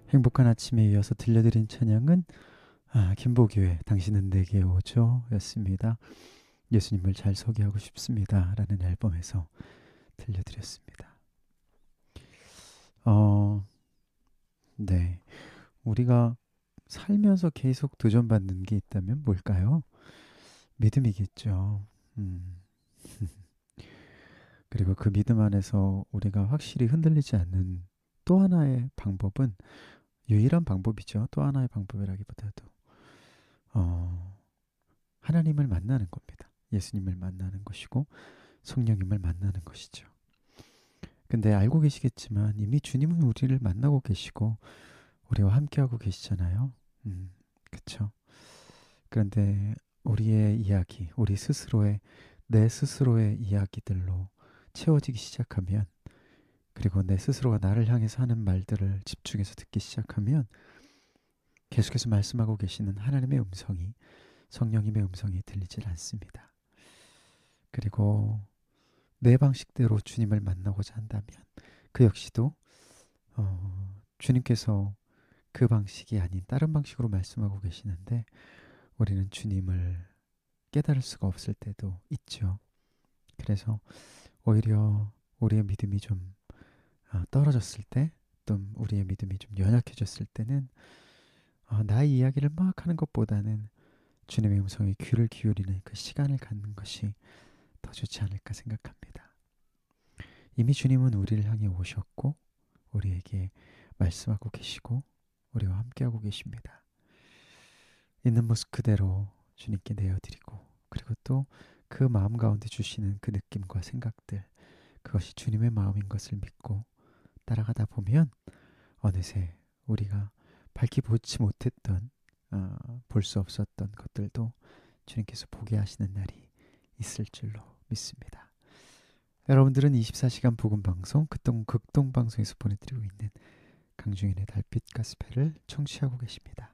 행복한 아침에 이어서 들려드린 찬양은 김보교의 당신은 내게 오죠 였습니다. 예수님을 잘 소개하고 싶습니다 라는 앨범에서 들려드렸습니다. 네, 우리가 살면서 계속 도전받는 게 있다면 뭘까요? 믿음이겠죠. 음, 그리고 그 믿음 안에서 우리가 확실히 흔들리지 않는 또 하나의 방법은 유일한 방법이죠. 또 하나의 방법이라기보다도 어, 하나님을 만나는 겁니다. 예수님을 만나는 것이고 성령님을 만나는 것이죠. 근데 알고 계시겠지만 이미 주님은 우리를 만나고 계시고 우리와 함께하고 계시잖아요. 그쵸? 그런데 우리의 이야기, 우리 스스로의 내 스스로의 이야기들로 채워지기 시작하면, 그리고 내 스스로가 나를 향해서 하는 말들을 집중해서 듣기 시작하면 계속해서 말씀하고 계시는 하나님의 음성이, 성령님의 음성이 들리질 않습니다. 그리고 내 방식대로 주님을 만나고자 한다면 그 역시도 주님께서 그 방식이 아닌 다른 방식으로 말씀하고 계시는데 우리는 주님을 깨달을 수가 없을 때도 있죠. 그래서 오히려 우리의 믿음이 좀 떨어졌을 때, 또 우리의 믿음이 좀 연약해졌을 때는 나의 이야기를 막 하는 것보다는 주님의 음성에 귀를 기울이는 그 시간을 갖는 것이 더 좋지 않을까 생각합니다. 이미 주님은 우리를 향해 오셨고 우리에게 말씀하고 계시고 우리와 함께하고 계십니다. 있는 모습 그대로 주님께 내어드리고, 그리고 또 그 마음 가운데 주시는 그 느낌과 생각들, 그것이 주님의 마음인 것을 믿고 따라가다 보면 어느새 우리가 밝히 보지 못했던, 볼 수 없었던 것들도 주님께서 보게 하시는 날이 있을 줄로 믿습니다. 여러분들은 24시간 복음 방송 극동 방송에서 보내드리고 있는 강중인의 달빛 가스펠을 청취하고 계십니다.